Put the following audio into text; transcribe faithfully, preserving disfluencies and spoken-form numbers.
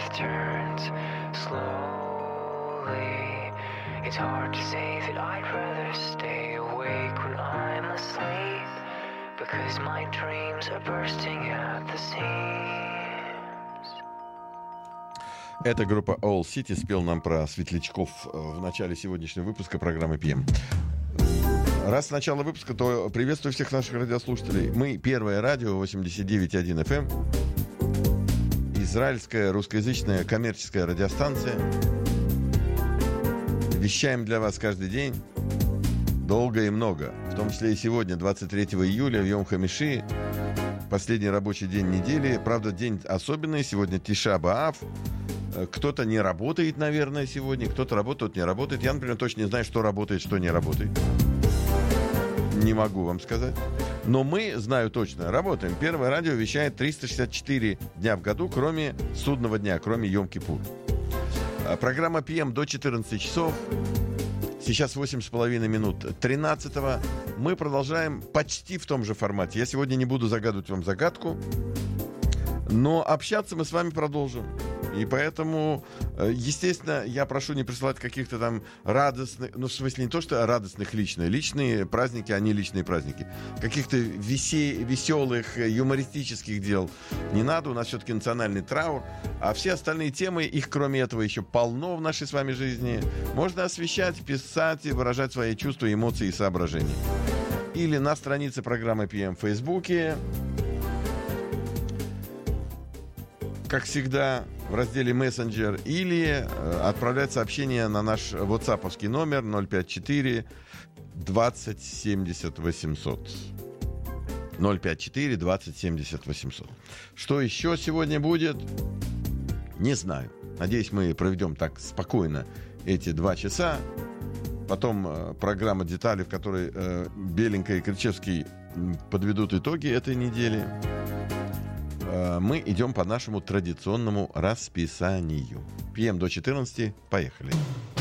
turns slowly. It's hard to say that I'd rather stay awake when I'm asleep, because my dreams are bursting at the seams. Эта группа Owl City спел нам про светлячков в начале сегодняшнего выпуска программы пи эм. Раз с начала выпуска, то приветствую всех наших радиослушателей. Мы первое радио восемьдесят девять и один эф эм. Израильская русскоязычная коммерческая радиостанция. Вещаем для вас каждый день, долго и много. В том числе и сегодня, двадцать третьего июля, в Йом Хамиши, последний рабочий день недели. Правда, день особенный. Сегодня Тиша Б'Ав. Кто-то не работает, наверное, сегодня. Кто-то работает, не работает. Я, например, точно не знаю, что работает, что не работает. Не могу вам сказать. Но мы, знаю точно, работаем. Первое радио вещает триста шестьдесят четыре дня в году, кроме судного дня, кроме Йом-Кипур. Программа пи эм до четырнадцати часов. Сейчас восемь с половиной минут тринадцатого. Мы продолжаем почти в том же формате. Я сегодня не буду загадывать вам загадку, но общаться мы с вами продолжим. И поэтому, естественно, я прошу не присылать каких-то там радостных, ну, в смысле, не то, что радостных личные. Личные праздники, они личные праздники. Каких-то весе- веселых, юмористических дел не надо. У нас все-таки национальный траур. А все остальные темы, их кроме этого еще полно в нашей с вами жизни. Можно освещать, писать и выражать свои чувства, эмоции и соображения. Или на странице программы пи эм в Фейсбуке. Как всегда, в разделе «Мессенджер», или э, отправлять сообщение на наш ватсаповский номер ноль пять четыре двадцать семьдесят восемьсот. ноль пять четыре двадцать семьдесят восемьсот. Что еще сегодня будет? Не знаю. Надеюсь, мы проведем так спокойно эти два часа. Потом э, программа «Детали», в которой э, Беленько и Кричевский подведут итоги этой недели. Мы идем по нашему традиционному расписанию. пи эм до четырнадцати. Поехали.